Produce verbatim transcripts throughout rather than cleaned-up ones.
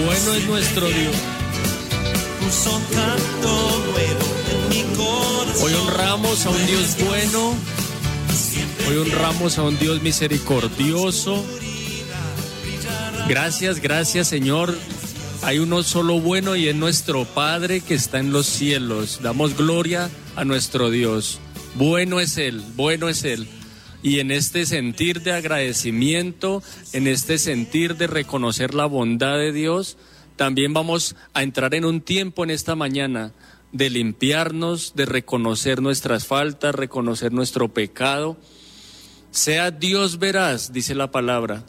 bueno es nuestro Dios. Hoy honramos a un Dios bueno, hoy honramos a un Dios misericordioso. Gracias, gracias Señor. Hay uno solo bueno y es nuestro Padre que está en los cielos. Damos gloria a nuestro Dios. Bueno es Él, bueno es Él. Y en este sentir de agradecimiento, en este sentir de reconocer la bondad de Dios, también vamos a entrar en un tiempo en esta mañana de limpiarnos, de reconocer nuestras faltas, reconocer nuestro pecado. Sea Dios veraz, dice la palabra,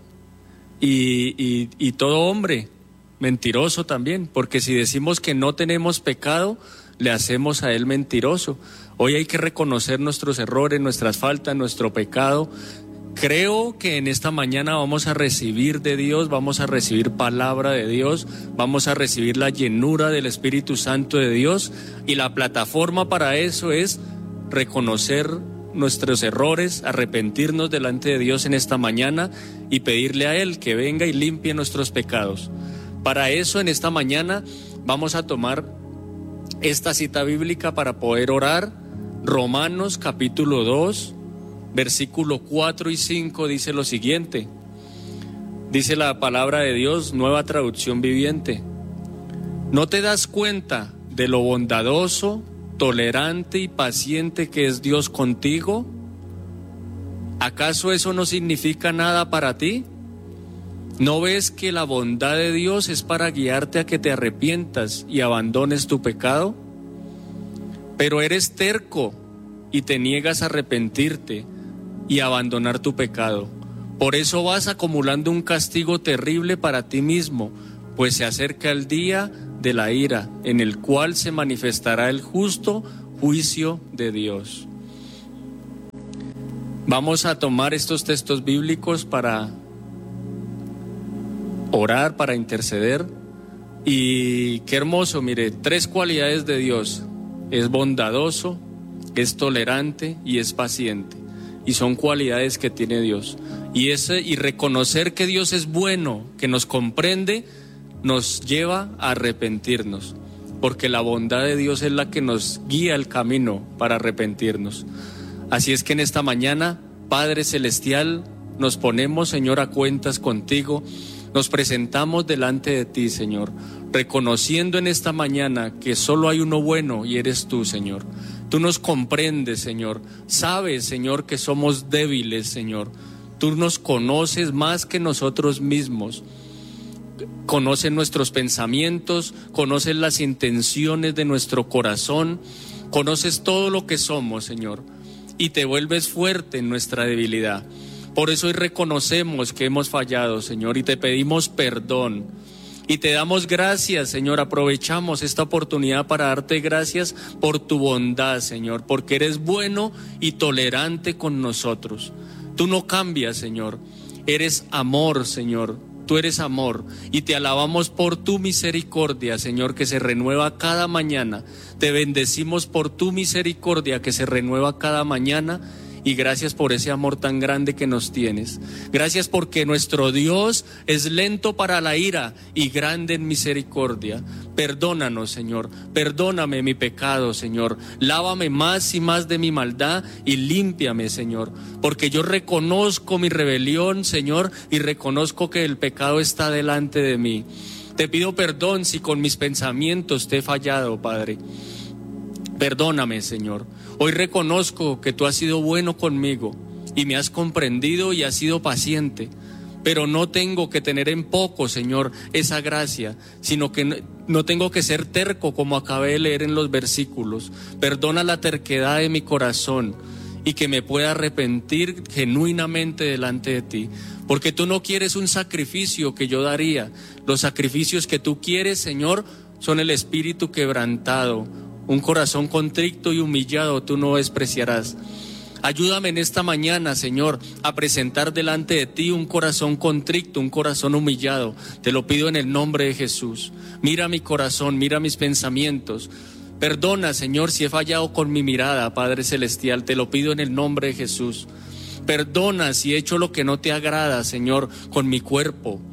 y, y, y todo hombre mentiroso también, porque si decimos que no tenemos pecado, le hacemos a Él mentiroso. Hoy hay que reconocer nuestros errores, nuestras faltas, nuestro pecado. Creo que en esta mañana vamos a recibir de Dios, vamos a recibir palabra de Dios, vamos a recibir la llenura del Espíritu Santo de Dios, y la plataforma para eso es reconocer nuestros errores, arrepentirnos delante de Dios en esta mañana y pedirle a Él que venga y limpie nuestros pecados. Para eso en esta mañana vamos a tomar esta cita bíblica para poder orar. Romanos capítulo dos, versículo cuatro y cinco dice lo siguiente. Dice la palabra de Dios, nueva traducción viviente: ¿no te das cuenta de lo bondadoso, tolerante y paciente que es Dios contigo? ¿Acaso eso no significa nada para ti? ¿No ves que la bondad de Dios es para guiarte a que te arrepientas y abandones tu pecado? Pero eres terco y te niegas a arrepentirte y abandonar tu pecado. Por eso vas acumulando un castigo terrible para ti mismo, pues se acerca el día de la ira, en el cual se manifestará el justo juicio de Dios. Vamos a tomar estos textos bíblicos para orar, para interceder. Y qué hermoso, mire, tres cualidades de Dios: es bondadoso, es tolerante y es paciente. Y son cualidades que tiene Dios. Y ese, y reconocer que Dios es bueno, que nos comprende, nos lleva a arrepentirnos, porque la bondad de Dios es la que nos guía el camino para arrepentirnos. Así es que en esta mañana, Padre Celestial, nos ponemos, Señor, a cuentas contigo. Nos presentamos delante de ti, Señor, reconociendo en esta mañana que solo hay uno bueno y eres tú, Señor. Tú nos comprendes, Señor. Sabes, Señor, que somos débiles, Señor. Tú nos conoces más que nosotros mismos. Conoces nuestros pensamientos, conoces las intenciones de nuestro corazón, conoces todo lo que somos, Señor, y te vuelves fuerte en nuestra debilidad. Por eso hoy reconocemos que hemos fallado, Señor, y te pedimos perdón. Y te damos gracias, Señor. Aprovechamos esta oportunidad para darte gracias por tu bondad, Señor, porque eres bueno y tolerante con nosotros. Tú no cambias, Señor. Eres amor, Señor. Tú eres amor. Y te alabamos por tu misericordia, Señor, que se renueva cada mañana. Te bendecimos por tu misericordia que se renueva cada mañana. Y gracias por ese amor tan grande que nos tienes. Gracias porque nuestro Dios es lento para la ira y grande en misericordia. Perdónanos, Señor. Perdóname mi pecado, Señor. Lávame más y más de mi maldad y límpiame, Señor. Porque yo reconozco mi rebelión, Señor, y reconozco que el pecado está delante de mí. Te pido perdón si con mis pensamientos te he fallado, Padre. Perdóname, Señor. Hoy reconozco que tú has sido bueno conmigo y me has comprendido y has sido paciente, pero no tengo que tener en poco, Señor, esa gracia, sino que no tengo que ser terco como acabé de leer en los versículos. Perdona la terquedad de mi corazón y que me pueda arrepentir genuinamente delante de ti, porque tú no quieres un sacrificio que yo daría. Los sacrificios que tú quieres, Señor, son el espíritu quebrantado. Un corazón contrito y humillado tú no despreciarás. Ayúdame en esta mañana, Señor, a presentar delante de ti un corazón contrito, un corazón humillado. Te lo pido en el nombre de Jesús. Mira mi corazón, mira mis pensamientos. Perdona, Señor, si he fallado con mi mirada, Padre Celestial. Te lo pido en el nombre de Jesús. Perdona si he hecho lo que no te agrada, Señor, con mi cuerpo.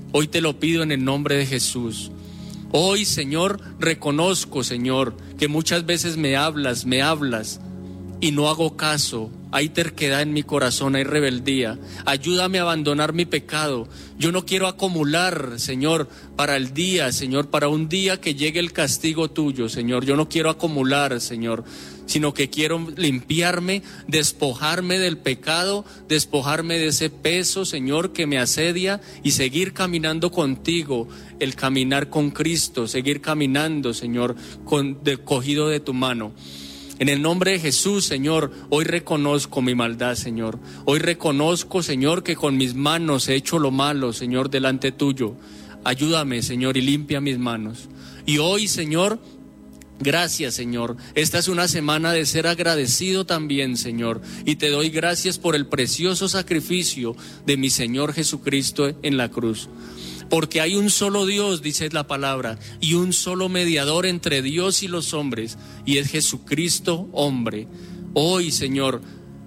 Hoy te lo pido en el nombre de Jesús. Hoy, Señor, reconozco, Señor, que muchas veces me hablas, me hablas y no hago caso. Hay terquedad en mi corazón, hay rebeldía. Ayúdame a abandonar mi pecado. Yo no quiero acumular, Señor, para el día, Señor, para un día que llegue el castigo tuyo, Señor. Yo no quiero acumular, Señor, sino que quiero limpiarme, despojarme del pecado, despojarme de ese peso, Señor, que me asedia y seguir caminando contigo, el caminar con Cristo, seguir caminando, Señor, con, de, cogido de tu mano. En el nombre de Jesús, Señor, hoy reconozco mi maldad, Señor. Hoy reconozco, Señor, que con mis manos he hecho lo malo, Señor, delante tuyo. Ayúdame, Señor, y limpia mis manos. Y hoy, Señor, gracias, Señor. Esta es una semana de ser agradecido también, Señor. Y te doy gracias por el precioso sacrificio de mi Señor Jesucristo en la cruz. Porque hay un solo Dios, dice la palabra, y un solo mediador entre Dios y los hombres, y es Jesucristo, hombre. Hoy, Señor,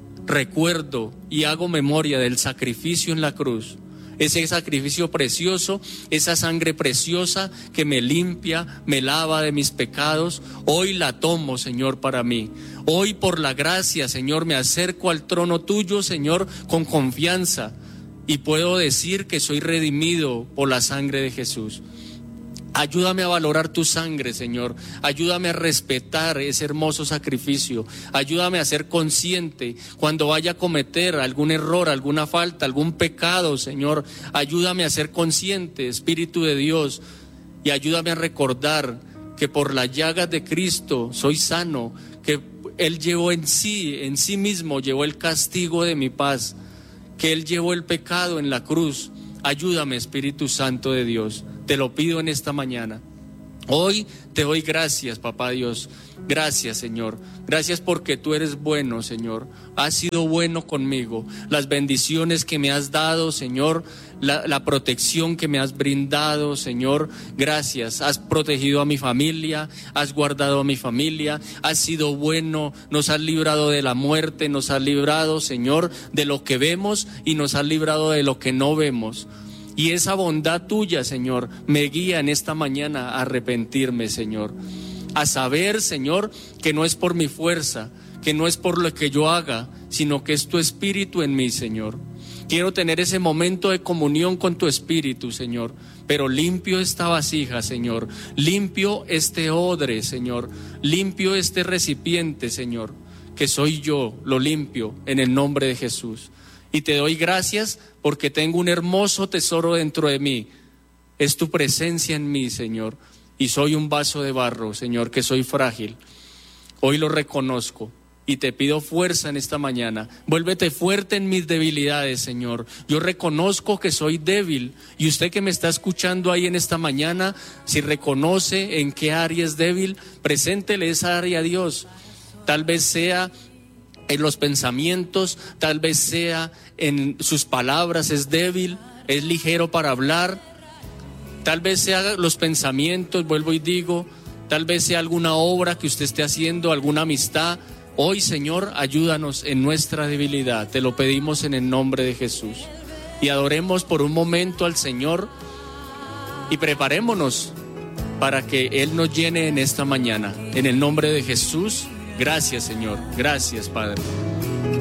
recuerdo y hago memoria del sacrificio en la cruz. Ese sacrificio precioso, esa sangre preciosa que me limpia, me lava de mis pecados, hoy la tomo, Señor, para mí. Hoy por la gracia, Señor, me acerco al trono tuyo, Señor, con confianza. Y puedo decir que soy redimido por la sangre de Jesús. Ayúdame a valorar tu sangre, Señor. Ayúdame a respetar ese hermoso sacrificio. Ayúdame a ser consciente cuando vaya a cometer algún error, alguna falta, algún pecado, Señor. Ayúdame a ser consciente, Espíritu de Dios. Y ayúdame a recordar que por las llagas de Cristo soy sano, que Él llevó en sí, en sí mismo, llevó el castigo de mi paz, que Él llevó el pecado en la cruz. Ayúdame, Espíritu Santo de Dios, te lo pido en esta mañana. Hoy te doy gracias, Papá Dios. Gracias, Señor. Gracias porque tú eres bueno, Señor. Has sido bueno conmigo. Las bendiciones que me has dado, Señor, la, la protección que me has brindado, Señor. Gracias. Has protegido a mi familia, has guardado a mi familia, has sido bueno, nos has librado de la muerte, nos has librado, Señor, de lo que vemos y nos has librado de lo que no vemos. Y esa bondad tuya, Señor, me guía en esta mañana a arrepentirme, Señor. A saber, Señor, que no es por mi fuerza, que no es por lo que yo haga, sino que es tu Espíritu en mí, Señor. Quiero tener ese momento de comunión con tu Espíritu, Señor. Pero limpio esta vasija, Señor. Limpio este odre, Señor. Limpio este recipiente, Señor. Que soy yo, lo limpio, en el nombre de Jesús. Y te doy gracias porque tengo un hermoso tesoro dentro de mí. Es tu presencia en mí, Señor. Y soy un vaso de barro, Señor, que soy frágil. Hoy lo reconozco y te pido fuerza en esta mañana. Vuélvete fuerte en mis debilidades, Señor. Yo reconozco que soy débil. Y usted que me está escuchando ahí en esta mañana, si reconoce en qué área es débil, preséntele esa área a Dios. Tal vez sea en los pensamientos, tal vez sea en sus palabras, es débil, es ligero para hablar, tal vez sea los pensamientos, vuelvo y digo, tal vez sea alguna obra que usted esté haciendo, alguna amistad. Hoy, Señor, ayúdanos en nuestra debilidad, te lo pedimos en el nombre de Jesús. Y adoremos por un momento al Señor y preparémonos para que Él nos llene en esta mañana, en el nombre de Jesús. Gracias, Señor. Gracias, Padre.